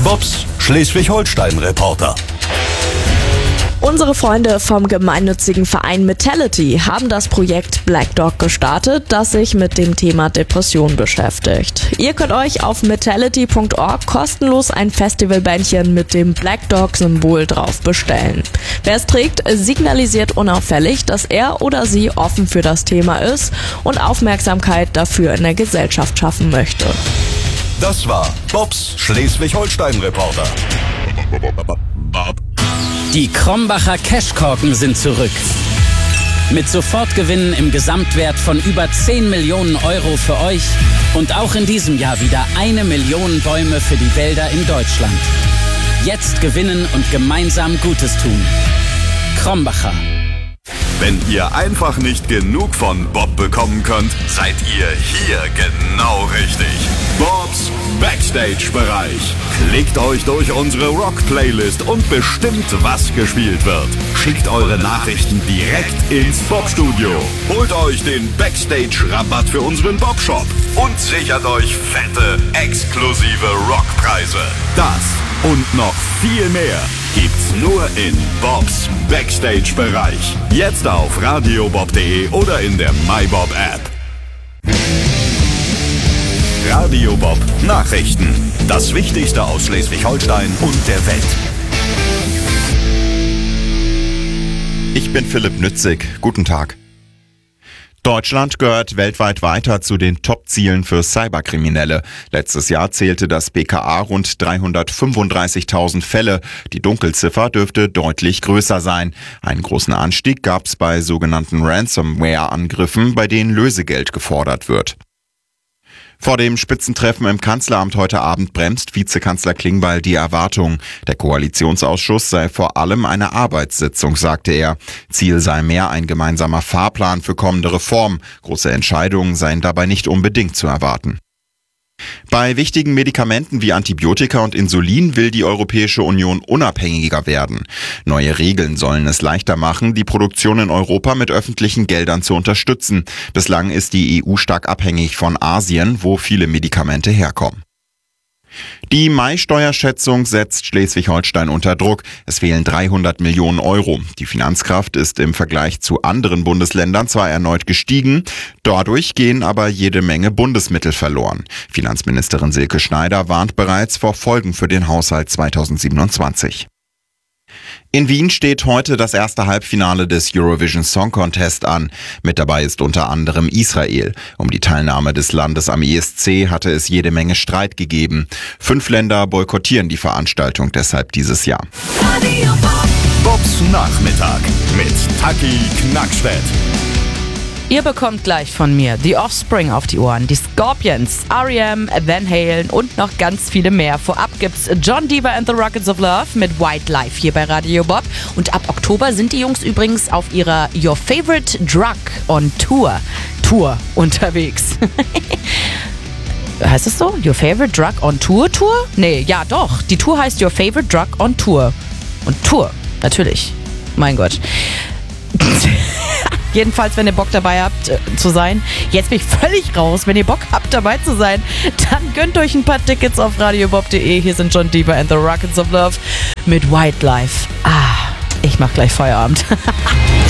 Bobs Schleswig-Holstein-Reporter. Unsere Freunde vom gemeinnützigen Verein Metality haben das Projekt Black Dog gestartet, das sich mit dem Thema Depression beschäftigt. Ihr könnt euch auf metality.org kostenlos ein Festivalbändchen mit dem Black Dog-Symbol drauf bestellen. Wer es trägt, signalisiert unauffällig, dass er oder sie offen für das Thema ist und Aufmerksamkeit dafür in der Gesellschaft schaffen möchte. Das war Bobs Schleswig-Holstein-Reporter. Die Krombacher Cashkorken sind zurück. Mit Sofortgewinnen im Gesamtwert von über 10 Millionen Euro für euch und auch in diesem Jahr wieder 1 Million Bäume für die Wälder in Deutschland. Jetzt gewinnen und gemeinsam Gutes tun. Krombacher. Wenn ihr einfach nicht genug von Bob bekommen könnt, seid ihr hier genau richtig. Bobs Backstage-Bereich. Klickt euch durch unsere Rock-Playlist und bestimmt, was gespielt wird. Schickt eure Nachrichten direkt ins Bob-Studio. Holt euch den Backstage-Rabatt für unseren Bob-Shop und sichert euch fette, exklusive Rockpreise. Das und noch viel mehr gibt's nur in Bobs Backstage-Bereich. Jetzt auf radiobob.de oder in der MyBob-App. Radio Bob Nachrichten. Das Wichtigste aus Schleswig-Holstein und der Welt. Ich bin Philipp Nützig. Guten Tag. Deutschland gehört weltweit weiter zu den Top-Zielen für Cyberkriminelle. Letztes Jahr zählte das BKA rund 335.000 Fälle. Die Dunkelziffer dürfte deutlich größer sein. Einen großen Anstieg gab es bei sogenannten Ransomware-Angriffen, bei denen Lösegeld gefordert wird. Vor dem Spitzentreffen im Kanzleramt heute Abend bremst Vizekanzler Klingbeil die Erwartungen. Der Koalitionsausschuss sei vor allem eine Arbeitssitzung, sagte er. Ziel sei mehr ein gemeinsamer Fahrplan für kommende Reformen. Große Entscheidungen seien dabei nicht unbedingt zu erwarten. Bei wichtigen Medikamenten wie Antibiotika und Insulin will die Europäische Union unabhängiger werden. Neue Regeln sollen es leichter machen, die Produktion in Europa mit öffentlichen Geldern zu unterstützen. Bislang ist die EU stark abhängig von Asien, wo viele Medikamente herkommen. Die Mai-Steuerschätzung setzt Schleswig-Holstein unter Druck. Es fehlen 300 Millionen Euro. Die Finanzkraft ist im Vergleich zu anderen Bundesländern zwar erneut gestiegen, dadurch gehen aber jede Menge Bundesmittel verloren. Finanzministerin Silke Schneider warnt bereits vor Folgen für den Haushalt 2027. In Wien steht heute das erste Halbfinale des Eurovision Song Contest an. Mit dabei ist unter anderem Israel. Um die Teilnahme des Landes am ESC hatte es jede Menge Streit gegeben. 5 Länder boykottieren die Veranstaltung deshalb dieses Jahr. Bobs Nachmittag mit Taki Knackstedt. Ihr bekommt gleich von mir The Offspring auf die Ohren, die Scorpions, R.E.M., Van Halen und noch ganz viele mehr. Vorab gibt's John Deaver and the Rockets of Love mit White Life hier bei Radio Bob. Und ab Oktober sind die Jungs übrigens auf ihrer Your Favorite Drug on Tour unterwegs. Heißt es so? Your Favorite Drug on Tour? Nee, ja doch. Die Tour heißt Your Favorite Drug on Tour. Und Tour, natürlich. Mein Gott. Jedenfalls, wenn ihr Bock dabei habt zu sein, jetzt bin ich völlig raus. Wenn ihr Bock habt dabei zu sein, dann gönnt euch ein paar Tickets auf radiobob.de. Hier sind John Deaver and the Rockets of Love mit White Life. Ich mach gleich Feierabend.